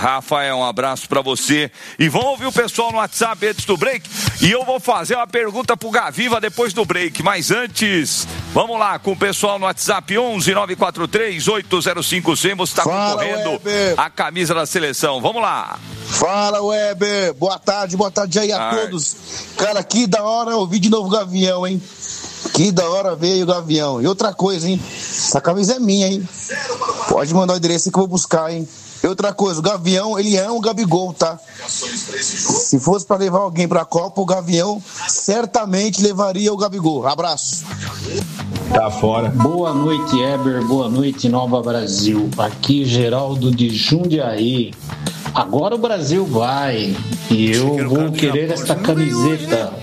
Rafael, um abraço pra você. E vamos ouvir o pessoal no WhatsApp antes do break. E eu vou fazer uma pergunta pro Gaviva depois do break. Mas antes, vamos lá com o pessoal no WhatsApp 11-943-805-100. Você tá concorrendo a camisa da seleção. Vamos lá. Fala, Weber. Boa tarde aí a todos. Cara, que da hora ouvir de novo o Gavião, hein? Que da hora veio o Gavião. E outra coisa, hein? Essa camisa é minha, hein? Pode mandar o endereço que eu vou buscar, hein? E outra coisa, o Gavião, ele é um Gabigol, tá? Se fosse pra levar alguém pra Copa, o Gavião certamente levaria o Gabigol. Abraço. Tá fora. Boa noite, Eber. Boa noite, Nova Brasil. Aqui, Geraldo de Jundiaí. Agora o Brasil vai. E eu vou querer esta camiseta.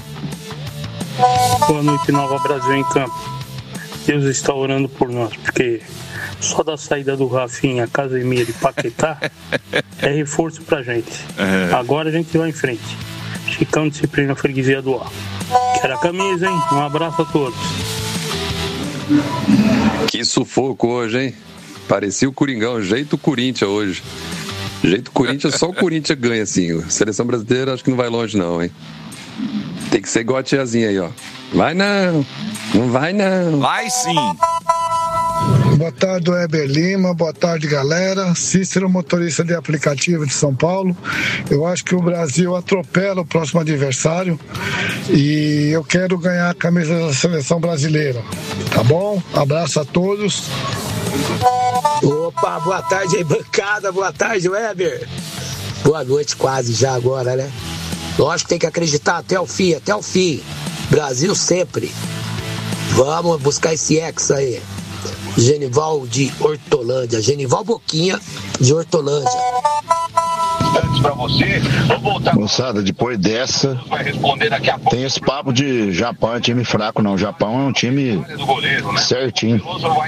Boa noite, Nova Brasil em campo. Deus está orando por nós, porque só da saída do Rafinha, Casemiro e Paquetá é reforço pra gente. Agora a gente vai em frente. Chicão, disciplina, freguesia do ar. Quero a camisa, hein? Um abraço a todos. Que sufoco hoje, hein? Parecia o Coringão, jeito Corinthians hoje. Jeito Corinthians, só o Corinthians ganha assim. A seleção brasileira acho que não vai longe não, hein? Tem que ser igual a tiazinha aí, ó. Vai não, não vai não. Vai sim. Boa tarde, Weber Lima. Boa tarde, galera. Cícero, motorista de aplicativo de São Paulo. Eu acho que o Brasil atropela o próximo adversário e eu quero ganhar a camisa da seleção brasileira. Tá bom? Abraço a todos. Opa, boa tarde aí, bancada. Boa tarde, Weber. Boa noite quase já agora, né? Lógico que tem que acreditar até o fim. Brasil sempre. Vamos buscar esse ex aí. Genival de Hortolândia. Genival Boquinha de Hortolândia. Pra você, vou voltar. Moçada, depois dessa, tem esse papo de Japão é time fraco, não. O Japão é um time certinho.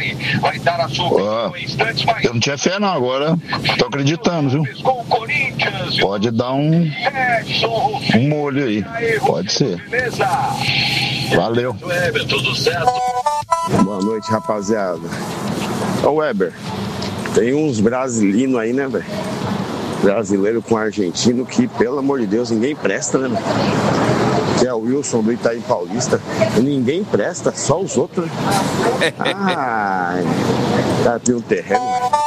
Eu não tinha fé, não. Agora tô acreditando, viu? Pode dar um molho aí. Pode ser. Valeu. Boa noite, rapaziada. Ô, Weber, tem uns brasileiros aí, né, velho? Brasileiro com argentino que, pelo amor de Deus, ninguém presta, né, velho? Que é o Wilson do Itaim Paulista. Ninguém presta, só os outros. Ai, tá, tem um terreno.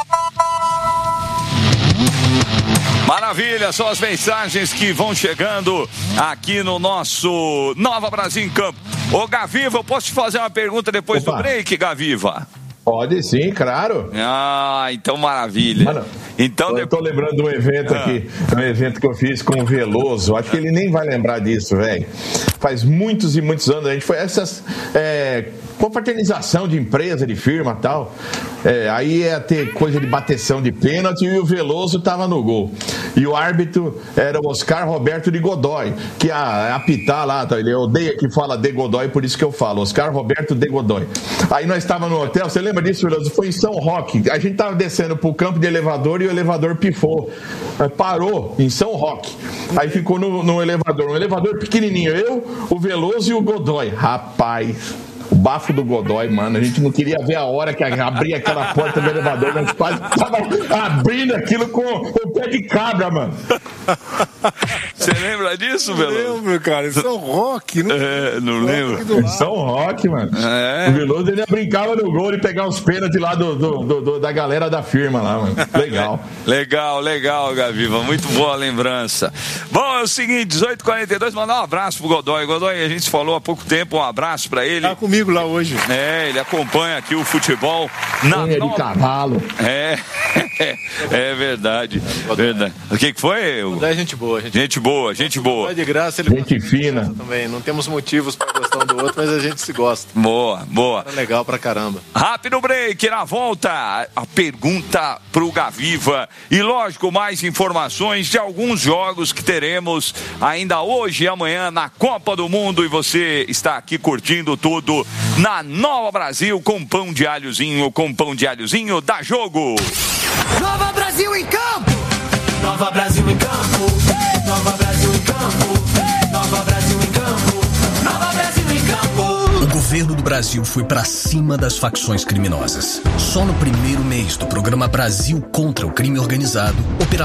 Maravilha, são as mensagens que vão chegando aqui no nosso Nova Brasil em Campo. Ô, Gaviva, eu posso te fazer uma pergunta depois do break, Gaviva? Pode sim, claro. Ah, então maravilha. Mano, então, eu tô lembrando de um evento aqui, um evento que eu fiz com o Veloso. Acho que ele nem vai lembrar disso, velho. Faz muitos e muitos anos. A gente foi essas confraternização de empresa, de firma e tal. Aí ia ter coisa de bateção de pênalti e o Veloso tava no gol. E o árbitro era o Oscar Roberto de Godoy, que apitar lá, tá? Ele odeia que fala de Godoy, por isso que eu falo, Oscar Roberto de Godoy. Aí nós estávamos no hotel, você lembra disso, Veloso? Foi em São Roque. A gente tava descendo pro campo de elevador e o elevador pifou. Parou em São Roque. Aí ficou no elevador, um elevador pequenininho, eu, o Veloso e o Godoy. Rapaz, o bafo do Godoy, mano, a gente não queria ver a hora que abria aquela porta do elevador, a gente quase tava abrindo aquilo com o pé de cabra, mano. Você lembra disso, Veloso? Não lembro, cara, São Roque, não, não lembro. São Roque, mano. O Veloso, ele brincava no gol e pegava os pênaltis lá da galera da firma lá, mano. Legal, Gaviva, muito boa lembrança. Bom, é o seguinte, 18h42, mandar um abraço pro Godoy. Godoy, a gente falou há pouco tempo, um abraço pra ele. Tá comigo lá hoje. Ele acompanha aqui o futebol de cavalo. É verdade. O que foi? É gente boa. Gente boa. De graça, ele gente fina. Também. Não temos motivos pra gostar um do outro, mas a gente se gosta. Boa. É legal pra caramba. Rápido break, na volta, a pergunta pro Gaviva. E lógico, mais informações de alguns jogos que teremos ainda hoje e amanhã na Copa do Mundo. E você está aqui curtindo tudo na Nova Brasil com pão de alhozinho dá jogo. Nova Brasil em campo! Nova Brasil em campo! Nova Brasil em campo! Nova Brasil em campo! Nova Brasil em campo! O governo do Brasil foi pra cima das facções criminosas. Só no primeiro mês do programa Brasil contra o Crime Organizado,